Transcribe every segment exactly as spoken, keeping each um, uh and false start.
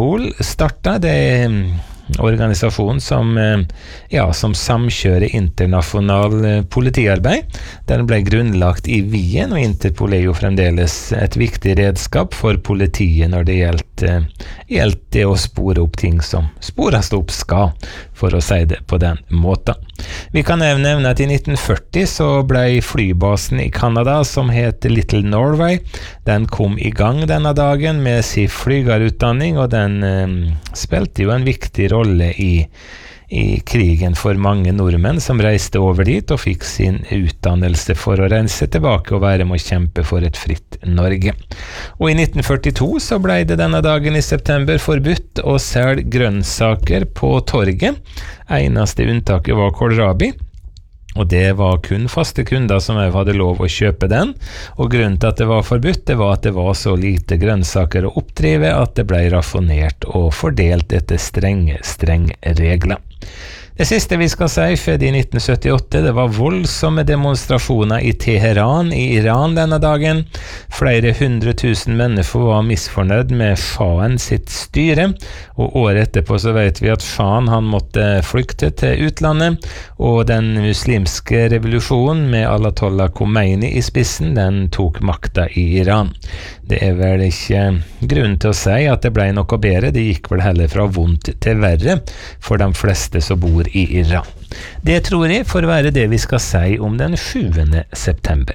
Interpol starta, det er organisasjon som, ja, som samkjører internasjonal politiarbeid. Den ble grunnlagt i Wien, og Interpol er jo fremdeles et viktig redskap for politiet når det gjelder, gjelder det å spore opp ting som spores opp skal, for å si det på den måten. Vi kan nevne at i nitten førti så ble flybasen i Kanada som het Little Norway, den kom i gang denne dagen med sin flygerutdanning, og den eh, spilte jo en viktig rolle i, i krigen for mange nordmenn som reiste over dit og fikk sin utdannelse for å rense tilbake og være med å kjempe for et fritt Norge. Og i nitten førtito så ble det denne dagen i september forbudt å selge grønnsaker på torget. Eneste unntaket var kålrabi, og det var kun faste kunder som hadde lov å kjøpe den, og grunnen til at det var forbudt, det var at det var så lite grønnsaker å oppdrive at det ble raffinert og fordelt etter strenge, strenge regler. Det siste vi skal si, født i nitten syttiåtte, det var voldsomme demonstrasjoner i Teheran i Iran denne dagen. Flere hundre tusen mennesker var misfornøyd med sjahen sitt styre, og året etterpå så vet vi at sjahen han måtte flykte til utlandet, og den muslimske revolusjonen med Ayatollah Khomeini i spissen, den tok makta i Iran. Det er vel ikke grunn til å si at det ble noe bedre, det gikk vel heller fra vondt til verre for de fleste som bor i Iran. Det tror jeg får være det vi skal si om den sjuende september.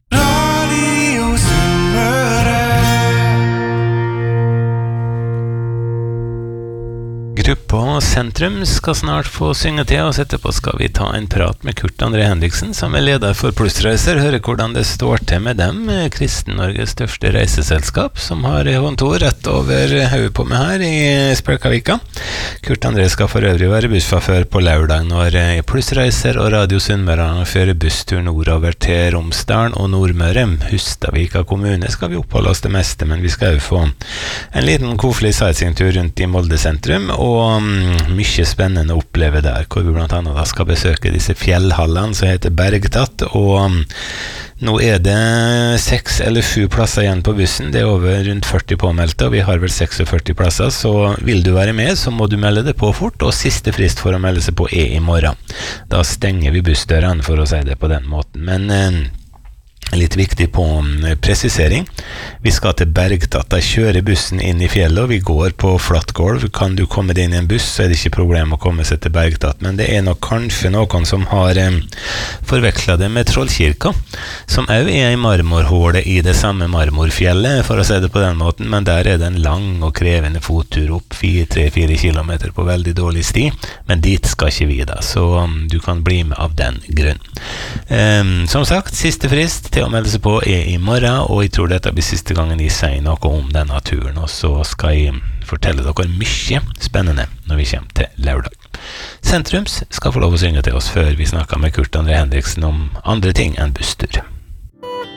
Gruppa Sentrum skal snart få synge til, og etterpå skal vi ta en prat med Kurt André Henriksen, som er leder for Plussreiser, høre hvordan det står til med dem, Kristen-Norges største reiseselskap, som har kontor rett over hodet på meg her i Spjelkavika. Kurt André skal for øvrig være bussfafør på lørdag når Plussreiser og Radio Sunnmøre fører busstur nordover til Romsdalen og Nordmøre. Hustadvika kommune skal vi oppholde oss det meste, men vi skal jo få en liten kofelig sightseeingtur rundt i Molde sentrum, og og um, mye spennende å oppleve der, hvor vi blant annet da skal besøke disse fjellhallene som heter Bergtatt, og um, nå er det seks eller sju plasser igjen på bussen, det er over rundt førti påmeldte, og vi har vel førtiseks plasser, så vil du være med, så må du melde det på fort, og siste frist for å melde seg på er i morgen. Da stenger vi bussdørene, for å si det på den måten, men um, litt viktig på presisering. Vi skal til Bergtatt, da kjører bussen inn i fjellet, og vi går på flatt gulv. Kan du komme deg inn i en buss, så er det ikke problem å komme seg til Bergtatt, men det er nok kanskje noen som har eh, forvekslet det med Trollkirka, som også er en marmorhåle i det samme marmorfjellet, for å si det på den måten, men der er det en lang og krevende fottur opp tre til fire kilometer på veldig dårlig sti, men dit skal ikke vi da, så um, du kan bli med av den grunn. Um, som sagt, siste frist til å melde seg på er i morgen, og jeg tror dette blir siste gangen jeg sier noe om denne turen, og så skal jeg fortelle dere mye spennende når vi kommer til lørdag. Sentrums skal få lov å synge til oss før vi snakker med Kurt André Henriksen om andre ting enn busstur.